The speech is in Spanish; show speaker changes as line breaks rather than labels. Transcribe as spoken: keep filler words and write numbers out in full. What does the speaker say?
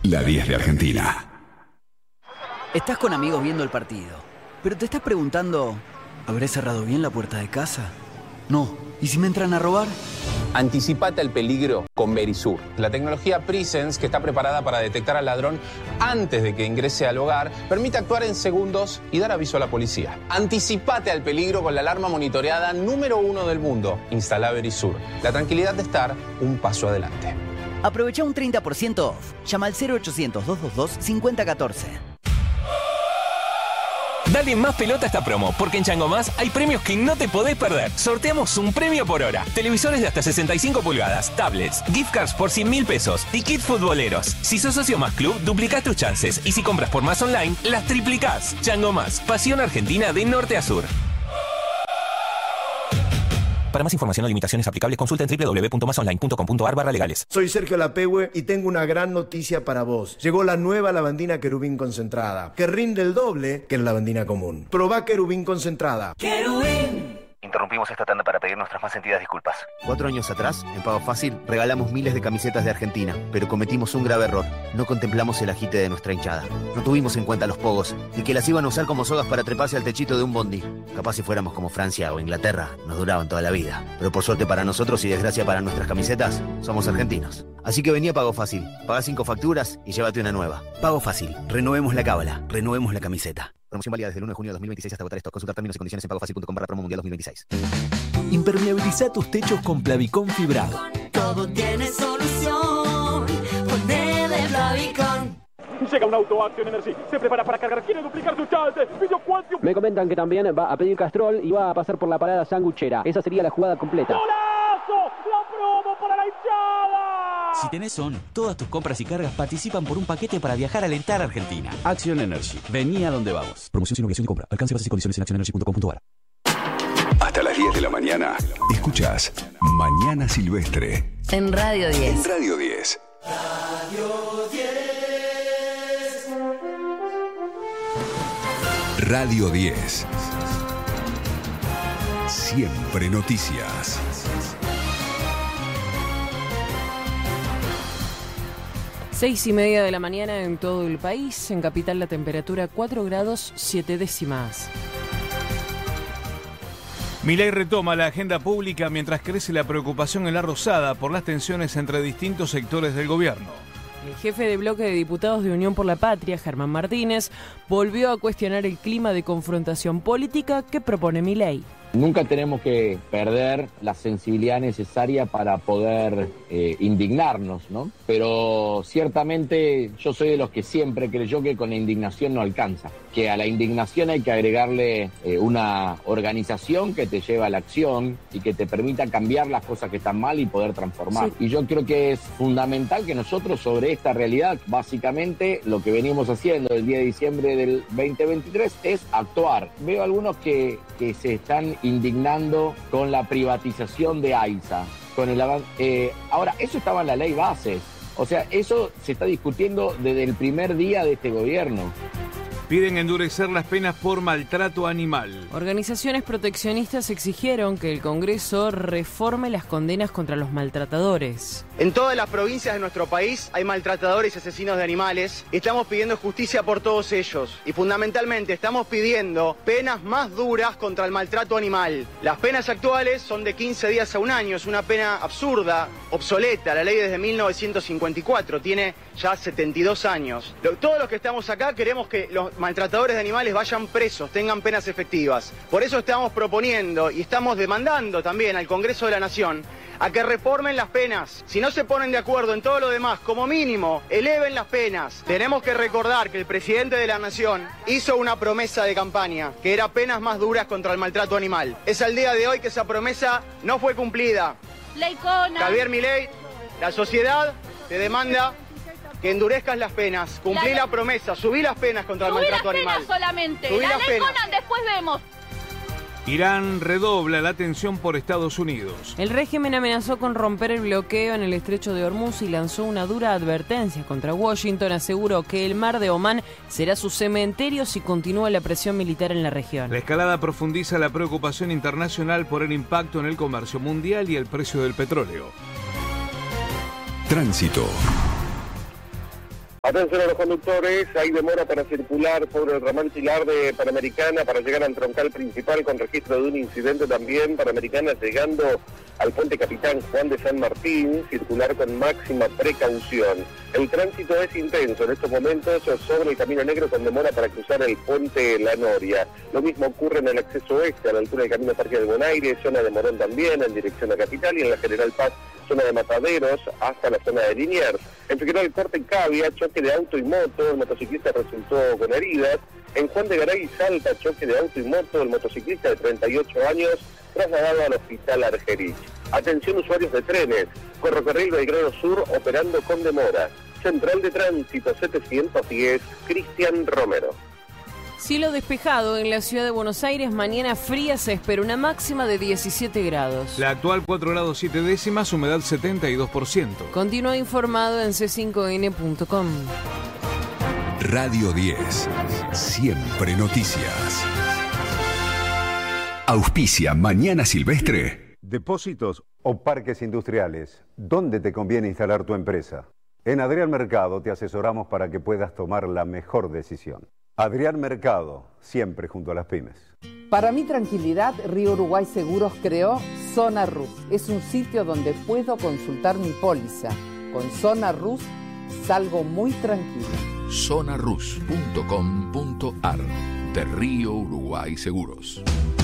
La diez de Argentina.
Estás con amigos viendo el partido, pero te estás preguntando, ¿habré cerrado bien la puerta de casa? No. ¿Y si me entran a robar?
Anticipate al peligro con Verisur, la tecnología Presence que está preparada para detectar al ladrón antes de que ingrese al hogar, permite actuar en segundos y dar aviso a la policía. Anticipate al peligro con la alarma monitoreada número uno del mundo. Instala Verisur. La tranquilidad de estar un paso adelante.
Aprovecha un treinta por ciento off. Llama al cero ochocientos, doscientos veintidós, cincuenta catorce.
Dale más pelota a esta promo, porque en Chango Más hay premios que no te podés perder. Sorteamos un premio por hora. Televisores de hasta sesenta y cinco pulgadas, tablets, gift cards por cien mil pesos y kits futboleros. Si sos socio Más Club, duplicás tus chances. Y si compras por Más Online, las triplicás. Chango Más, pasión argentina de norte a sur. Para más información o limitaciones aplicables, consulta en doble u doble u doble u punto más online punto com punto a r barra legales.
Soy Sergio Lapehue y tengo una gran noticia para vos. Llegó la nueva lavandina Querubín concentrada, que rinde el doble que la lavandina común. Probá Querubín concentrada.
¡Querubín! Interrumpimos esta tanda para pedir nuestras más sentidas disculpas.
Cuatro años atrás, en Pago Fácil, regalamos miles de camisetas de Argentina, pero cometimos un grave error. No contemplamos el agite de nuestra hinchada. No tuvimos en cuenta los pogos, y que las iban a usar como sogas para treparse al techito de un bondi. Capaz si fuéramos como Francia o Inglaterra, nos duraban toda la vida. Pero por suerte para nosotros y desgracia para nuestras camisetas, somos argentinos. Así que vení a Pago Fácil, pagá cinco facturas y llévate una nueva. Pago Fácil, renovemos la cábala, renovemos la camiseta. Promoción válida desde el uno de junio de dos mil veintiséis hasta agotar esto. Consultar términos y condiciones en pagofacil punto com barra promo mundial dos mil veintiséis.
Impermeabiliza tus techos con Plavicón fibrado.
Todo tiene solución. Ponele Plavicón.
Llega un auto Action Energy, se prepara para cargar, quiere duplicar su chance. Video Quantum.
Me comentan que también va a pedir Castrol y va a pasar por la parada sanguchera. Esa sería la jugada completa.
¡Golazo! ¡La promo para la hinchada!
Si tenés O N, todas tus compras y cargas participan por un paquete para viajar a alentar a Argentina. Action Energy. Vení a donde vamos.
Promoción sin obligación de compra. Alcance, bases y condiciones en action energy punto com punto a r.
Hasta las diez de la mañana, escuchás Mañana Silvestre.
En Radio diez.
En Radio diez.
Radio diez.
Radio diez. Siempre noticias.
Seis y media de la mañana en todo el país. En Capital la temperatura cuatro grados siete décimas.
Milei retoma la agenda pública mientras crece la preocupación en La Rosada por las tensiones entre distintos sectores del gobierno.
El jefe de bloque de diputados de Unión por la Patria, Germán Martínez, volvió a cuestionar el clima de confrontación política que propone Milei.
Nunca tenemos que perder la sensibilidad necesaria para poder eh, indignarnos, ¿no? Pero ciertamente yo soy de los que siempre creyó que con la indignación no alcanza, que a la indignación hay que agregarle eh, una organización que te lleva a la acción y que te permita cambiar las cosas que están mal y poder transformar. Sí. Y yo creo que es fundamental que nosotros sobre esta realidad, básicamente lo que venimos haciendo el diez de diciembre del veinte veintitrés es actuar. Veo algunos que, que se están indignando con la privatización de AISA. Con el eh, ahora, eso estaba en la ley bases. O sea, eso se está discutiendo desde el primer día de este gobierno.
Piden endurecer las penas por maltrato animal.
Organizaciones proteccionistas exigieron que el Congreso reforme las condenas contra los maltratadores.
En todas las provincias de nuestro país hay maltratadores y asesinos de animales. Estamos pidiendo justicia por todos ellos. Y fundamentalmente estamos pidiendo penas más duras contra el maltrato animal. Las penas actuales son de quince días a un año. Es una pena absurda, obsoleta. La ley desde mil novecientos cincuenta y cuatro tiene ya setenta y dos años. Todos los que estamos acá queremos que los maltratadores de animales vayan presos, tengan penas efectivas. Por eso estamos proponiendo y estamos demandando también al Congreso de la Nación a que reformen las penas. Si no se ponen de acuerdo en todo lo demás, como mínimo, eleven las penas. Tenemos que recordar que el presidente de la Nación hizo una promesa de campaña, que era penas más duras contra el maltrato animal. Es al día de hoy que esa promesa no fue cumplida.
La icona.
Javier Milei, la sociedad te demanda que endurezcas las penas, cumplí la, la promesa, subí las penas contra subí el maltrato animal.
Subí las penas solamente,
subí
la
las
ley
penas.
Conan, después vemos.
Irán redobla la tensión por Estados Unidos.
El régimen amenazó con romper el bloqueo en el estrecho de Hormuz y lanzó una dura advertencia contra Washington. Aseguró que el mar de Omán será su cementerio si continúa la presión militar en la región.
La escalada profundiza la preocupación internacional por el impacto en el comercio mundial y el precio del petróleo.
Tránsito.
Atención a los conductores, hay demora para circular por el ramal Pilar de Panamericana para llegar al troncal principal con registro de un incidente también. Panamericana llegando al puente Capitán Juan de San Martín, circular con máxima precaución. El tránsito es intenso en estos momentos sobre el Camino Negro con demora para cruzar el puente La Noria. Lo mismo ocurre en el acceso oeste, a la altura del Camino Parque del Bonaire, zona de Morón también, en dirección a Capital, y en la General Paz, zona de Mataderos, hasta la zona de Liniers. En Figueroa del Corte, Cavia, choque de auto y moto, el motociclista resultó con heridas. En Juan de Garay, Salta, choque de auto y moto, el motociclista de treinta y ocho años, trasladado al hospital Argerich. Atención usuarios de trenes, Ferrocarril Belgrano Sur operando con demora. Central de Tránsito setecientos diez, Cristian Romero.
Cielo despejado en la ciudad de Buenos Aires, mañana fría, se espera una máxima de diecisiete grados.
La actual cuatro grados siete décimas, humedad setenta y dos por ciento.
Continúa informado en c cinco n punto com.
Radio diez, siempre noticias. Auspicia Mañana Silvestre.
Depósitos o parques industriales, ¿dónde te conviene instalar tu empresa? En Adrián Mercado te asesoramos para que puedas tomar la mejor decisión. Adrián Mercado, siempre junto a las pymes.
Para mi tranquilidad, Río Uruguay Seguros creó Zona Rus. Es un sitio donde puedo consultar mi póliza. Con Zona Rus salgo muy tranquilo.
zona rus punto com punto ar de Río Uruguay Seguros.